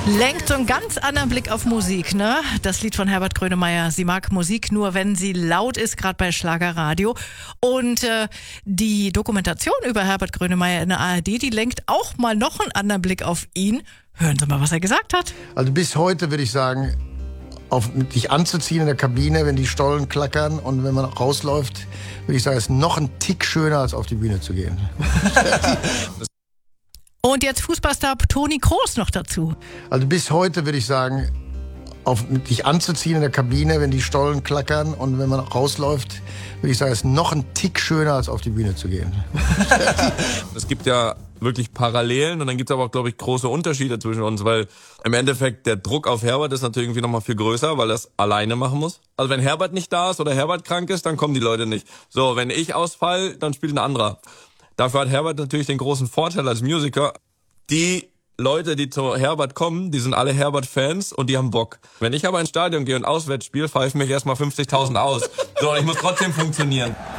Lenkt so einen ganz anderen Blick auf Musik, ne? Das Lied von Herbert Grönemeyer. Sie mag Musik nur, wenn sie laut ist, gerade bei Schlagerradio. Und die Dokumentation über Herbert Grönemeyer in der ARD, die lenkt auch mal noch einen anderen Blick auf ihn. Hören Sie mal, was er gesagt hat. Also bis heute würde ich sagen, dich anzuziehen in der Kabine, wenn die Stollen klackern und wenn man rausläuft, würde ich sagen, ist noch ein Tick schöner, als auf die Bühne zu gehen. Und jetzt Fußballstar Toni Kroos noch dazu. Also bis heute würde ich sagen, dich anzuziehen in der Kabine, wenn die Stollen klackern und wenn man rausläuft, würde ich sagen, ist noch ein Tick schöner, als auf die Bühne zu gehen. Es gibt ja wirklich Parallelen und dann gibt es aber auch, glaube ich, große Unterschiede zwischen uns, weil im Endeffekt der Druck auf Herbert ist natürlich irgendwie nochmal viel größer, weil er es alleine machen muss. Also wenn Herbert nicht da ist oder Herbert krank ist, dann kommen die Leute nicht. So, wenn ich ausfall, dann spielt ein anderer. Dafür hat Herbert natürlich den großen Vorteil als Musiker. Die Leute, die zu Herbert kommen, die sind alle Herbert-Fans und die haben Bock. Wenn ich aber ins Stadion gehe und auswärts spiele, fahre ich mich erstmal 50.000 aus. So, ich muss trotzdem funktionieren.